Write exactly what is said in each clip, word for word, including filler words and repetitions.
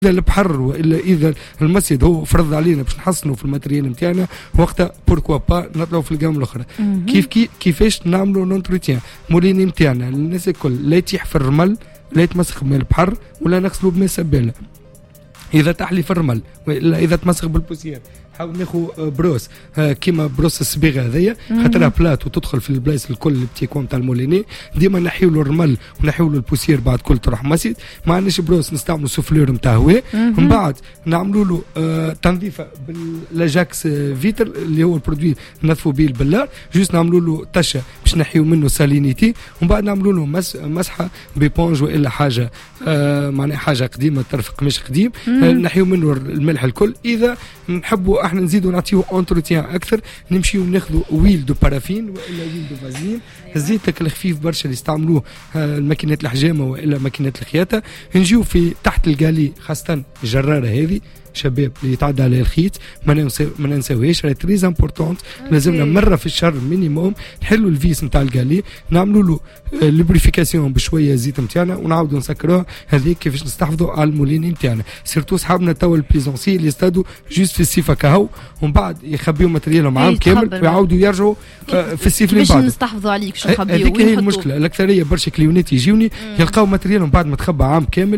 إذا البحر وإلا إذا المسجد هو فرض علينا باش نحسنوا في الماتريال نتاعنا، وقتها بوركوا با نطلعوا في الجام الأخرى. كيف كيف كيفاش نعملوا نونتروتيان موليني نتاعنا الناس الكل لا يتيح في الرمل، لا يتمسخ من البحر، ولا نغسلوا بماء سبالة. إذا تحلي في الرمل وإلا إذا تمسخ بالبوسير حاول ناخذ بروس كيما بروس الصبيغه هذيا، خاطرها بلات وتدخل في البلايص الكل اللي بتيكون تاع الموليني. ديما نحيو له الرمل ونحيو له البوسير بعد كل تروح مسجد. ما عندناش بروس نستعملوا سوفلور نتاع هواء، ومن بعد نعملوا له آه تنظيفه بالاجاكس فيتر اللي هو البرودوي نظفوا به البلار، جوست نعملوا له تشه باش نحيو منه سالينيتي، ومن بعد نعملوا له مس مسحه بيبونج والا حاجه آه معناها حاجه قديمه ترفق مش قديم، آه نحيو منه الملح الكل. اذا نحبوا احنا نزيدوا نعطيو اونتروتيان اكثر، نمشيو ناخذوا ويل دو بارافين والا ويل دو فازلين، الزيت الخفيف برشا اللي يستعملوه الماكينات الحجامه والا ماكينات الخياطه. نجيو في تحت الجالي خاصه الجراره هذه شباب اللي يتعدى على الخيط ما ننسى ما ننساوهاش، راهي تريز امبورطونت. لازمنا مره في الشهر مينيموم نحلوا الفيس نتاع الجالي، نعملوا له لوبريفيكاسيون بشويه زيت نتاعنا ونعاودوا نسكروه. هذيك كيفاش نستحفظوا على الموليني نتاعنا، سيرتو صحابنا توا البليزونسي اللي يستادوا جوست في الصيف كهو، ومن بعد يخبيوا ماتريالهم عام كامل ويعاودوا يرجعوا في الصيف اللي بعد. باش نستحفظوا عليك باش نخبيوا. هذيك هي المشكله الاكثريه، برشا كليونات يجيوني يلقاو ماتريالهم بعد ما تخبى عام كامل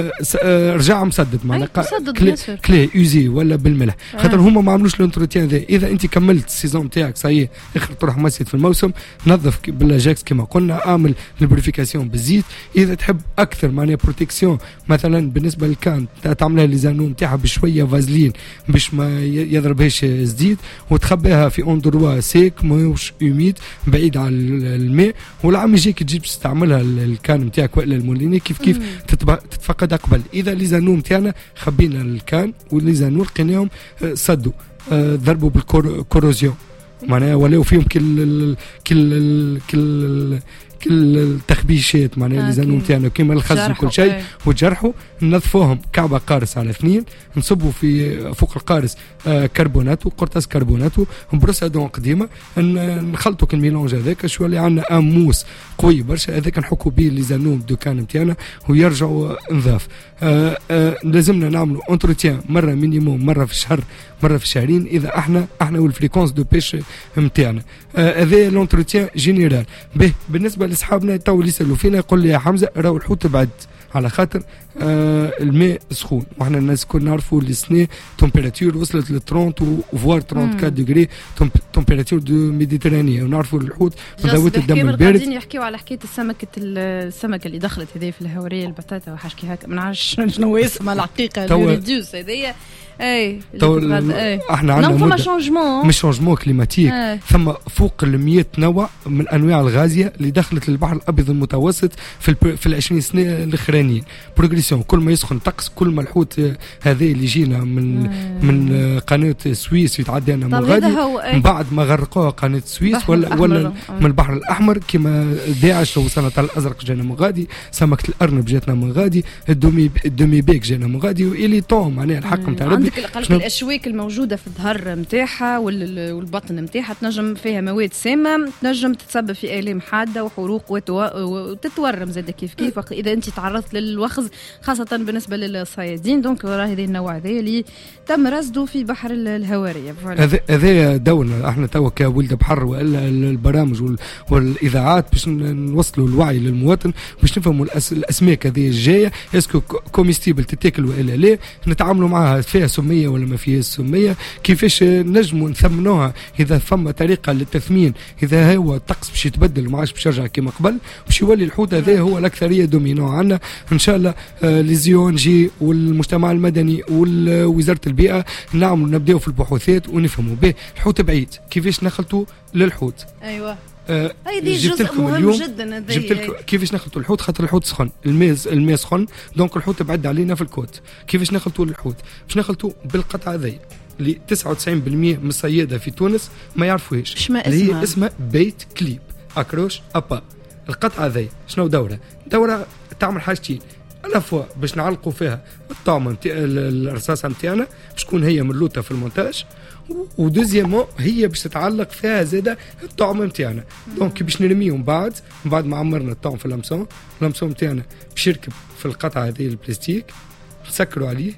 رجع مسدد معناها كلي يوزي ولا بالملح، خاطر هما ما عملوش الانتروتيان ذا. اذا انت كملت السيزون تاعك صايي اخر تروح مسجد في الموسم، نظف بالاجاكس كما قلنا، اعمل البريفيكاسيون بالزيت. اذا تحب اكثر معناها بروتيكسيون مثلا بالنسبه للكان تعملها ليزانو نتاعها بشويه فازلين باش ما يضربهاش زديد، وتخبيها في اندروا سيك ماهوش هوميد بعيد عن الماء، والعام يجيك تجيب تستعملها الكان نتاعك والا الموليني كيف كيف تتفقدها قبل. اذا ليزانو نتاعنا خبينا الكان والليزانو لقيناهم صدوا ضربوا بالكوروزيون معناها، ولاو فيهم كل كل كل كل التخبيشات معناها اللي زانو نتاعنا كيما الخز وكل شيء، وتجرحوا نظفوهم كعبه قارص على اثنين، نصبوا في فوق القارص آه كربوناتو قرطاس كربوناتو بروس ادون قديمه، نخلطوا كل الميلونج هذاك شو اللي عندنا اموس قوي برشا، هذاك نحكوا به اللي زانو الدكان نتاعنا ويرجعوا نظاف. آه آه لازمنا نعملوا انتروتيان مره مينيموم مره في الشهر مره في الشهرين، اذا احنا احنا والفريكونس دو بيش نتاعنا. هذا آه لونتروتيان جينيرال. به بالنسبه لاصحابنا تو اللي يسالوا فينا يقول لي يا حمزه راهو الحوت بعد على خاطر آه الماء سخون، وحنا الناس كنا نعرفوا السنه تمبيراتور وصلت ل ثلاثين وفوار ثلاثة وأربعين دوغري تمبيراتور دو ميديترانيه، ونعرفوا الحوت مذوبه الدم البارد. قاعدين يحكيوا على حكايه السمكه السمكه اللي دخلت هذه في الهوريه البطاطا وحشكي هكا ما نعرفش شنو اسمها الحقيقه الريديوس هذيا. اي احنا عندنا فما شونجمون مش شونجمون كليماتيك، ثم فوق ال مئة نوع من انواع الغازيه اللي دخلت للبحر الابيض المتوسط في في العشرين سنه الاخرانيين. بروغريسيون كل ما يسخن طقس كل ما الحوت هذا اللي جينا من آه. من قناه سويس يتعدى لنا من غادي، من بعد ما غرقوها قناه سويس ولا ولا من البحر الاحمر كما داعش وصلنا على الازرق جانا من غادي، سمكه الارنب جاتنا من غادي، الدومي الدومي بيك جانا من غادي، والي طون معناها الحق نتاع ربي. عندك الاشواك الموجوده في الظهر نتاعها والبطن نتاعها تنجم فيها مواد سامه، تنجم تتسبب في الام حاده وحروق وتتورم زاد كيف كيف اذا انت تعرضت للوخز، خاصه بالنسبه للصيادين. دونك راه هذه النوع هذا اللي تم رصده في بحر الهواريه. هذا دورنا احنا توا كولد بحر والا البرامج والاذاعات باش نوصلوا الوعي للمواطن باش نفهموا الاسماك هذه الجايه اسكو كوميستيبل تتاكل والا لا، نتعاملوا معها فيها سميه ولا ما فيها سميه، كيفاش نجموا نثمنوها، اذا فما طريقه للتثمين، اذا هو الطقس باش يتبدل وما عادش باش يرجع كما قبل باش يولي الحوت هذا هو الاكثريه دومينو عندنا. ان شاء الله آه ليزيون جي والمجتمع المدني ووزاره البيئه نعملوا نبداو في البحوثات ونفهموا به الحوت بعيد كيفاش نخلطوا للحوت. ايوه آه هذه جزء مهم جدا. جبت لكم كيفاش نخلطوا الحوت، خاطر الحوت سخن، الماء الماء سخن، دونك الحوت بعد علينا في الكوت. كيفاش نخلطوا الحوت؟ باش نخلطوا بالقطعه ذي اللي تسعة وتسعين بالمئة من الصيادة في تونس ما يعرفوهاش، اللي هي اسمها بيت كليب اكروش ابا. القطعه ذي شنو دورها؟ دورها تعمل حاجتين، الافوا باش نعلقوا فيها الطعم نتاع الرصاصه نتاعنا باش تكون هي ملوطه في المونتاج، ودوزيامون هي باش تتعلق فيها زاده الطعم نتاعنا. دونك باش نرميهم بعد بعد ما عمرنا الطعم في اللمسون، اللمسون نتاعنا باش يركب في القطعه هذه البلاستيك سكروا عليه